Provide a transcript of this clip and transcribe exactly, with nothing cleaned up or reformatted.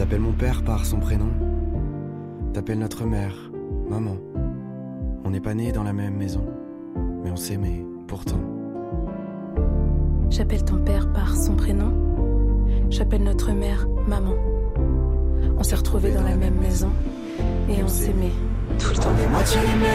T'appelles mon père par son prénom. T'appelles notre mère, maman. On n'est pas nés dans la même maison, mais on s'aimait pourtant. J'appelle ton père par son prénom. J'appelle notre mère maman. On s'est retrouvés dans la même maison et on s'aimait tout le temps. On est moitié aimé,